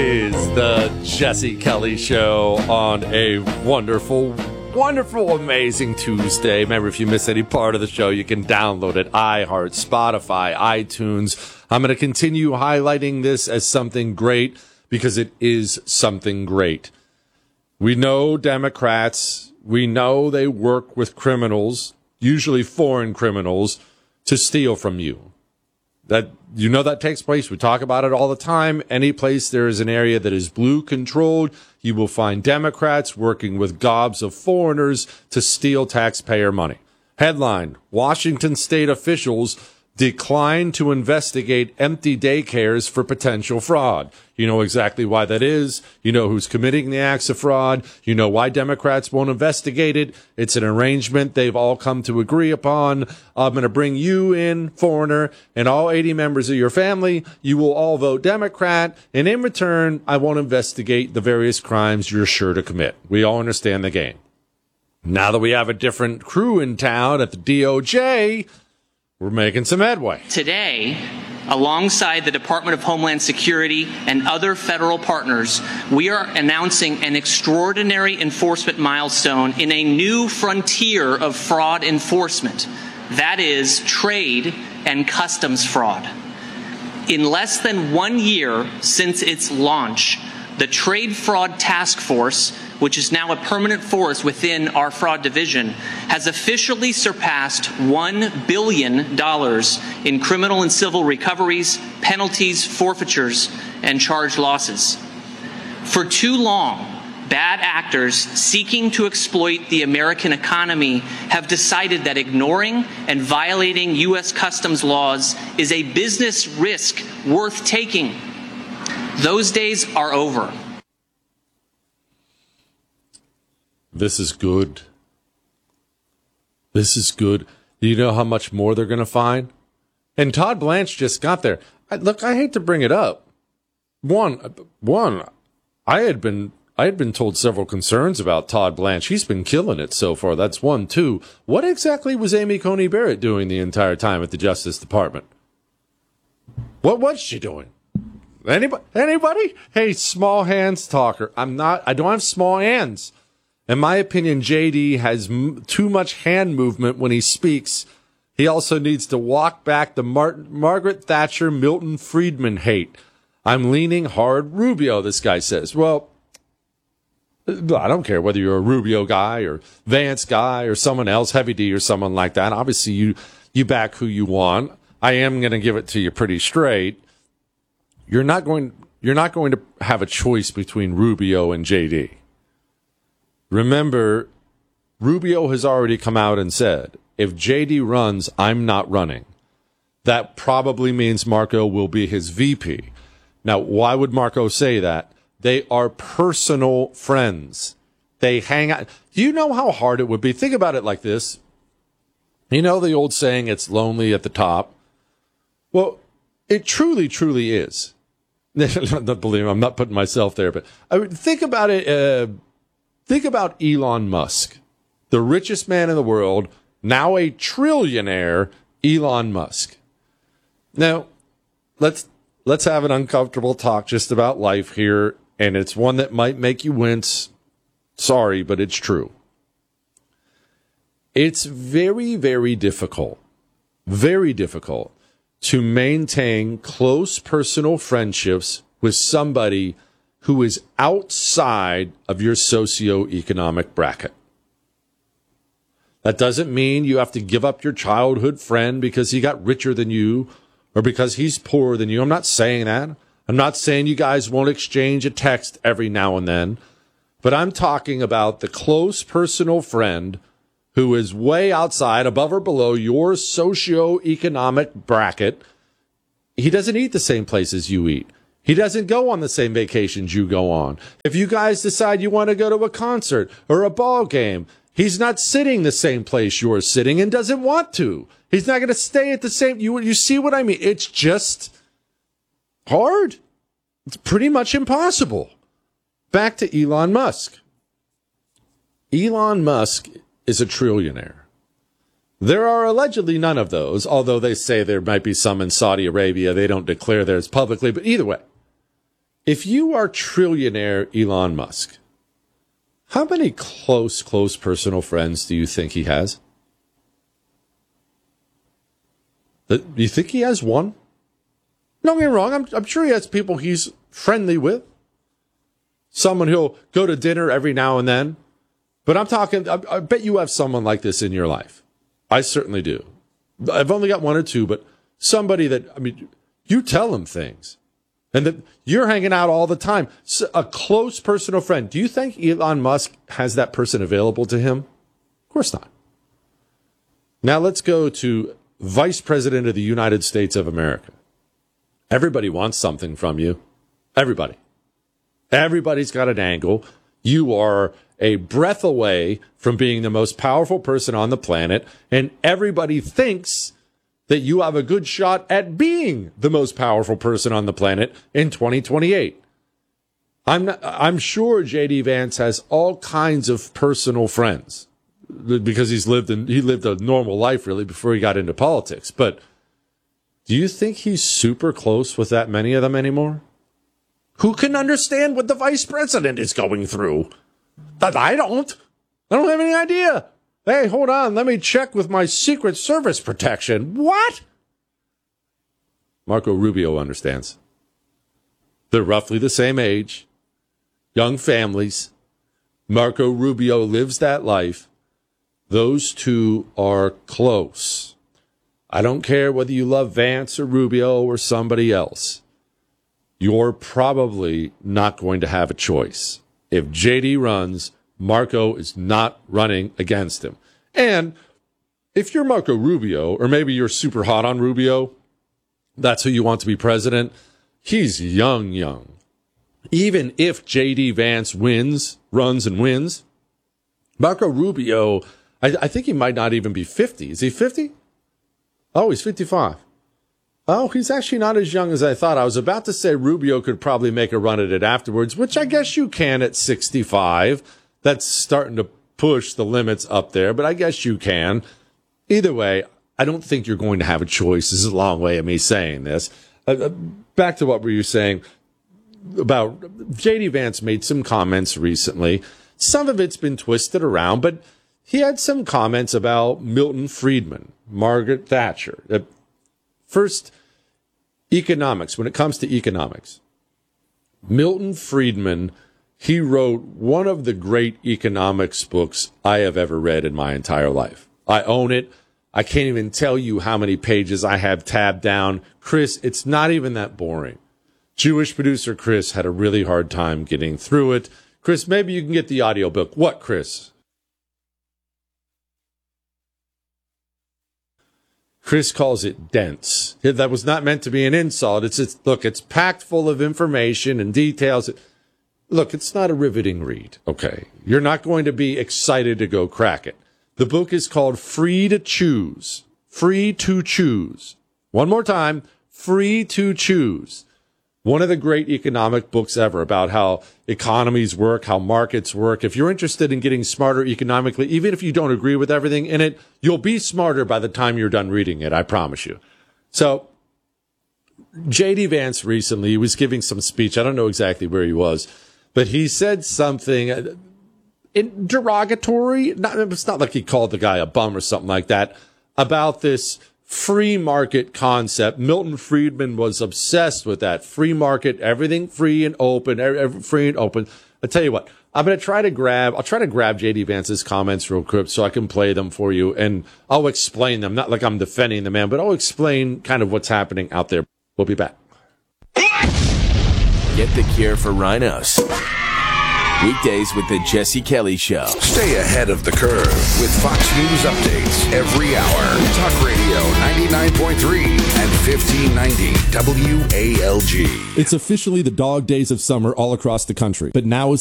is the Jesse Kelly Show on a wonderful, amazing Tuesday. Remember, if you miss any part of the show, you can download it. iHeart, Spotify, iTunes. I'm going to continue highlighting this as something great because it is something great. We know Democrats, we know they work with criminals, usually foreign criminals, to steal from you. That takes place. We talk about it all the time. Any place there is an area that is blue controlled, you will find Democrats working with gobs of foreigners to steal taxpayer money. Headline: Washington state officials decline to investigate empty daycares for potential fraud. You know exactly why that is. You know who's committing the acts of fraud. You know why Democrats won't investigate it. It's an arrangement they've all come to agree upon. I'm going to bring you in, foreigner, and all 80 members of your family. You will all vote Democrat, and in return, I won't investigate the various crimes you're sure to commit. We all understand the game. Now that we have a different crew in town at the DOJ, we're making some headway. Today, alongside the Department of Homeland Security and other federal partners, we are announcing an extraordinary enforcement milestone in a new frontier of fraud enforcement. That is trade and customs fraud. In less than 1 year since its launch, the Trade Fraud Task Force, which is now a permanent force within our fraud division, has officially surpassed $1 billion in criminal and civil recoveries, penalties, forfeitures, and charged losses. For too long, bad actors seeking to exploit the American economy have decided that ignoring and violating U.S. customs laws is a business risk worth taking. Those days are over. This is good. This is good. Do you know how much more they're going to find? And Todd Blanche just got there. Look, I hate to bring it up. One, I had been told several concerns about Todd Blanche. He's been killing it so far. That's one. Two, what exactly was Amy Coney Barrett doing the entire time at the Justice Department? What was she doing? Anybody? Hey, small hands talker. I don't have small hands. In my opinion, JD has too much hand movement when he speaks. He also needs to walk back the Margaret Thatcher, Milton Friedman hate. I'm leaning hard Rubio, this guy says. Well, I don't care whether you're a Rubio guy or Vance guy or someone else, Heavy D or someone like that. Obviously, you back who you want. I am going to give it to you pretty straight. You're not going to have a choice between Rubio and JD. Remember, Rubio has already come out and said, if JD runs, I'm not running. That probably means Marco will be his VP. Now, why would Marco say that? They are personal friends. They hang out. Do you know how hard it would be? Think about it like this. You know the old saying, it's lonely at the top? Well, it truly, truly is. Don't believe me, I'm not putting myself there, but think about it. Think about Elon Musk, the richest man in the world, now a trillionaire, Elon Musk. Now, let's have an uncomfortable talk just about life here, and it's one that might make you wince. Sorry, but it's true. It's very, very difficult to maintain close personal friendships with somebody who is outside of your socioeconomic bracket. That doesn't mean you have to give up your childhood friend because he got richer than you or because he's poorer than you. I'm not saying that. I'm not saying you guys won't exchange a text every now and then. But I'm talking about the close personal friend who is way outside, above or below your socioeconomic bracket. He doesn't eat the same places you eat. He doesn't go on the same vacations you go on. If you guys decide you want to go to a concert or a ball game, he's not sitting the same place you're sitting and doesn't want to. He's not going to stay at the same. You see what I mean? It's just hard. It's pretty much impossible. Back to Elon Musk. Elon Musk is a trillionaire. There are allegedly none of those, although they say there might be some in Saudi Arabia. They don't declare theirs publicly, but either way. If you are trillionaire Elon Musk, how many close personal friends do you think he has? Do you think he has one? Don't get me wrong, I'm sure he has people he's friendly with. Someone he'll go to dinner every now and then. But I'm talking, I bet you have someone like this in your life. I certainly do. I've only got one or two, but somebody that, you tell him things. And that you're hanging out all the time. So a close personal friend. Do you think Elon Musk has that person available to him? Of course not. Now let's go to Vice President of the United States of America. Everybody wants something from you. Everybody. Everybody's got an angle. You are a breath away from being the most powerful person on the planet, and everybody thinks that you have a good shot at being the most powerful person on the planet in 2028. I'm sure J.D. Vance has all kinds of personal friends because he lived a normal life really before he got into politics. But do you think he's super close with that many of them anymore? Who can understand what the vice president is going through? I don't have any idea. Hey, hold on. Let me check with my Secret Service protection. What? Marco Rubio understands. They're roughly the same age. Young families. Marco Rubio lives that life. Those two are close. I don't care whether you love Vance or Rubio or somebody else. You're probably not going to have a choice. If JD runs, Marco is not running against him. And if you're Marco Rubio, or maybe you're super hot on Rubio, that's who you want to be president, he's young. Even if JD Vance runs and wins, Marco Rubio, I think he might not even be 50. Is he 50? Oh, he's 55. Oh, he's actually not as young as I thought. I was about to say Rubio could probably make a run at it afterwards, which I guess you can at 65. That's starting to push the limits up there, but I guess you can. Either way, I don't think you're going to have a choice. This is a long way of me saying this. Back to what were you saying about J.D. Vance made some comments recently. Some of it's been twisted around, but he had some comments about Milton Friedman, Margaret Thatcher. First, economics. When it comes to economics, Milton Friedman, he wrote one of the great economics books I have ever read in my entire life. I own it. I can't even tell you how many pages I have tabbed down. Chris, it's not even that boring. Jewish producer Chris had a really hard time getting through it. Chris, maybe you can get the audiobook. What, Chris? Chris calls it dense. That was not meant to be an insult. It's packed full of information and details. Look, it's not a riveting read, okay? You're not going to be excited to go crack it. The book is called Free to Choose. Free to Choose. One more time, Free to Choose. One of the great economic books ever about how economies work, how markets work. If you're interested in getting smarter economically, even if you don't agree with everything in it, you'll be smarter by the time you're done reading it, I promise you. So, J.D. Vance recently was giving some speech. I don't know exactly where he was, but he said something derogatory. It's not like he called the guy a bum or something like that, about this free market concept. Milton Friedman was obsessed with that. Free market, everything free and open, free and open. I'll tell you what, I'll try to grab J.D. Vance's comments real quick so I can play them for you, and I'll explain them. Not like I'm defending the man, but I'll explain kind of what's happening out there. We'll be back. Get the cure for rhinos. Weekdays with the Jesse Kelly Show. Stay ahead of the curve with Fox News updates every hour. Talk Radio 99.3 and 1590 WALG. It's officially the dog days of summer all across the country, but now is